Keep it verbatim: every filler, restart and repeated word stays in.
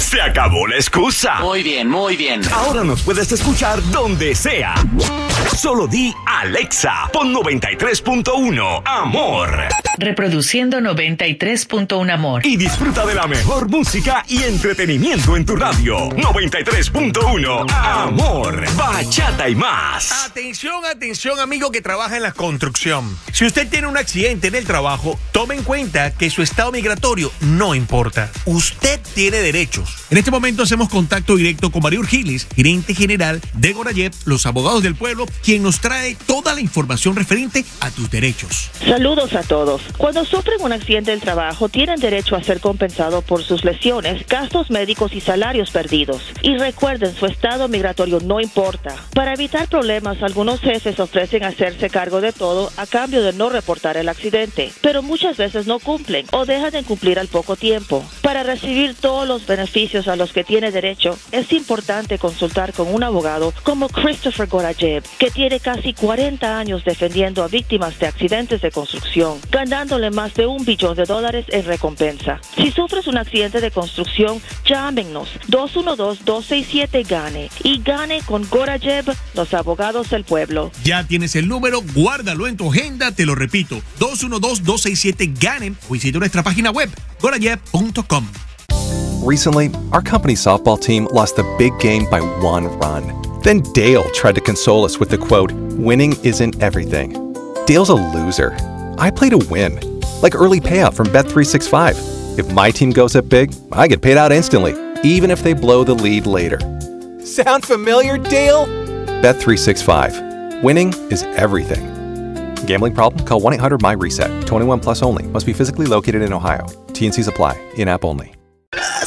Se acabó la excusa. Muy bien, muy bien. Ahora nos puedes escuchar donde sea. Solo di Alexa, pon noventa y tres punto uno Amor. Reproduciendo noventa y tres punto uno Amor. Y disfruta de la mejor música y entretenimiento en tu radio. noventa y tres punto uno Amor. Bachata y más. Atención, atención, amigo que trabaja en la construcción. Si usted tiene un accidente en el trabajo, tome en cuenta que su estado migratorio no importa. Usted tiene derechos. En este momento hacemos contacto directo con María Urgilis, gerente general de Gorayeb, los abogados del pueblo, quien nos trae toda la información referente a tus derechos. Saludos a todos. Cuando sufren un accidente del trabajo, tienen derecho a ser compensados por sus lesiones, gastos médicos y salarios perdidos. Y recuerden, su estado migratorio no importa. Para evitar problemas, algunos jefes ofrecen hacerse cargo de todo a cambio de no reportar el accidente, pero muchas veces no cumplen o dejan de cumplir al poco tiempo. Para recibir todos los beneficios a los que tiene derecho, es importante consultar con un abogado como Christopher Gorayeb, que tiene casi cuarenta años defendiendo a víctimas de accidentes de construcción, ganándole más de un billón de dólares en recompensa. Si sufres un accidente de construcción, llámenos dos uno dos, dos seis siete, GANE y gane con Gorayeb, los abogados del pueblo. Ya tienes el número, guárdalo en tu agenda, te lo repito, dos uno dos, dos seis siete, GANE o visita nuestra página web, gorayeb punto com. Recently, our company's softball team lost the big game by one run. Then Dale tried to console us with the quote, "Winning isn't everything." Dale's a loser. I play to win, like early payout from Bet three sixty-five. If my team goes up big, I get paid out instantly, even if they blow the lead later. Sound familiar, Dale? Bet three sixty-five. Winning is everything. Gambling problem? Call one eight hundred my reset. twenty-one plus only. Must be physically located in Ohio. T and C's apply. In-app only.